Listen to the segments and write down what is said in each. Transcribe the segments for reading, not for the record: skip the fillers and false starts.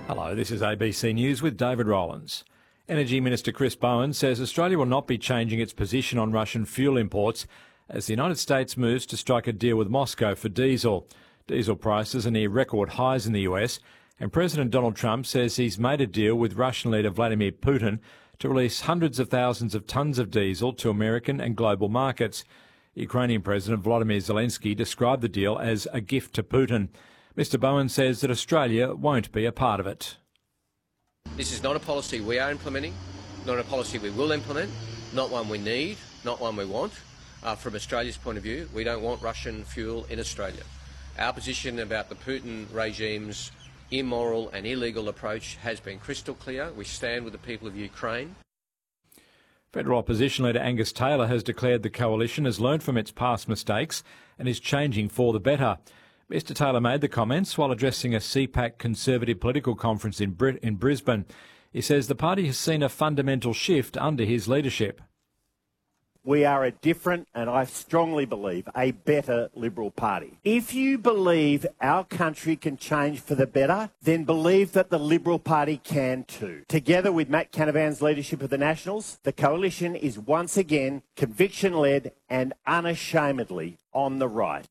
Hello, this is ABC News with David Rowlands. Energy Minister Chris Bowen says Australia will not be changing its position on Russian fuel imports as the United States moves to strike a deal with Moscow for diesel. Diesel prices are near record highs in the US, and President Donald Trump says he's made a deal with Russian leader Vladimir Putin to release hundreds of thousands of tonnes of diesel to American and global markets. Ukrainian President Volodymyr Zelensky described the deal as a gift to Putin. Mr Bowen says that Australia won't be a part of it. This is not a policy we are implementing, not a policy we will implement, not one we need, not one we want. From Australia's point of view, we don't want Russian fuel in Australia. Our position about the Putin regime's immoral and illegal approach has been crystal clear. We stand with the people of Ukraine. Federal opposition leader Angus Taylor has declared the coalition has learned from its past mistakes and is changing for the better. Mr Taylor made the comments while addressing a CPAC Conservative political conference in Brisbane. He says the party has seen a fundamental shift under his leadership. We are a different, and I strongly believe, a better Liberal Party. If you believe our country can change for the better, then believe that the Liberal Party can too. Together with Matt Canavan's leadership of the Nationals, the coalition is once again conviction-led and unashamedly on the right.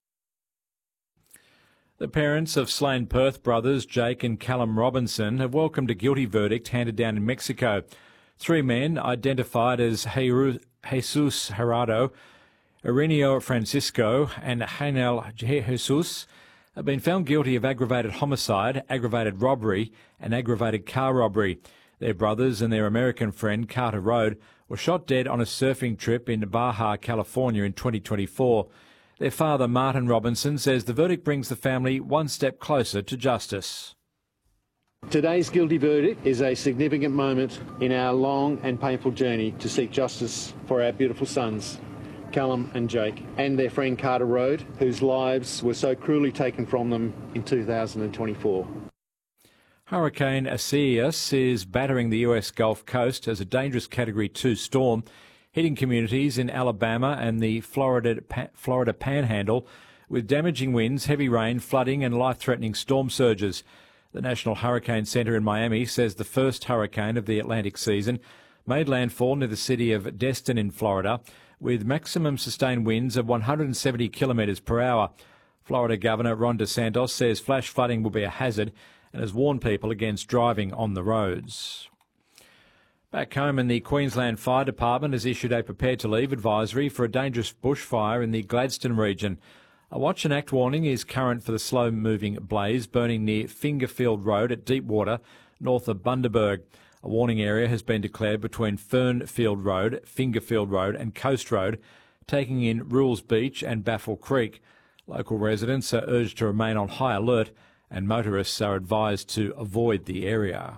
The parents of slain Perth brothers Jake and Callum Robinson have welcomed a guilty verdict handed down in Mexico. Three men, identified as Jesus Gerardo, Ireneo Francisco and Hanel Jesus, have been found guilty of aggravated homicide, aggravated robbery and aggravated car robbery. Their brothers and their American friend Carter Road were shot dead on a surfing trip in Baja, California in 2024. Their father, Martin Robinson, says the verdict brings the family one step closer to justice. Today's guilty verdict is a significant moment in our long and painful journey to seek justice for our beautiful sons, Callum and Jake, and their friend Carter Road, whose lives were so cruelly taken from them in 2024. Hurricane Isaias is battering the US Gulf Coast as a dangerous Category 2 storm, hitting communities in Alabama and the Florida Panhandle with damaging winds, heavy rain, flooding and life-threatening storm surges. The National Hurricane Center in Miami says the first hurricane of the Atlantic season made landfall near the city of Destin in Florida with maximum sustained winds of 170 kilometres per hour. Florida Governor Ron DeSantis says flash flooding will be a hazard and has warned people against driving on the roads. Back home, the Queensland Fire Department has issued a prepare to leave advisory for a dangerous bushfire in the Gladstone region. A watch and act warning is current for the slow-moving blaze burning near Fingerfield Road at Deepwater, north of Bundaberg. A warning area has been declared between Fernfield Road, Fingerfield Road and Coast Road, taking in Rules Beach and Baffle Creek. Local residents are urged to remain on high alert and motorists are advised to avoid the area.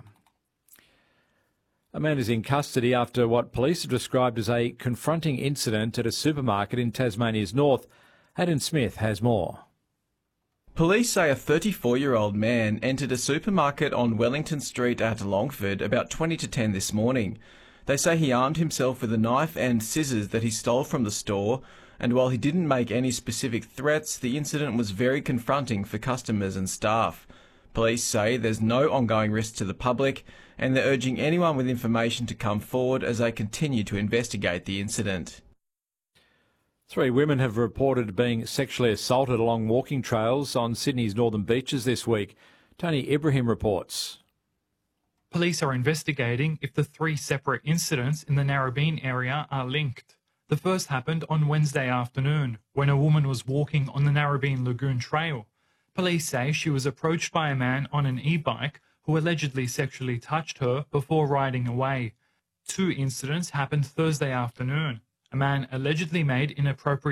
A man is in custody after what police have described as a confronting incident at a supermarket in Tasmania's north. Hayden Smith has more. Police say a 34-year-old man entered a supermarket on Wellington Street at Longford about 20 to 10 this morning. They say he armed himself with a knife and scissors that he stole from the store, and while he didn't make any specific threats, the incident was very confronting for customers and staff. Police say there's no ongoing risk to the public, and they're urging anyone with information to come forward as they continue to investigate the incident. 3 women have reported being sexually assaulted along walking trails on Sydney's northern beaches this week. Tony Ibrahim reports. Police are investigating if the 3 separate incidents in the Narrabeen area are linked. The first happened on Wednesday afternoon, when a woman was walking on the Narrabeen Lagoon Trail. Police say she was approached by a man on an e-bike who allegedly sexually touched her before riding away. 2 incidents happened Thursday afternoon. A man allegedly made inappropriate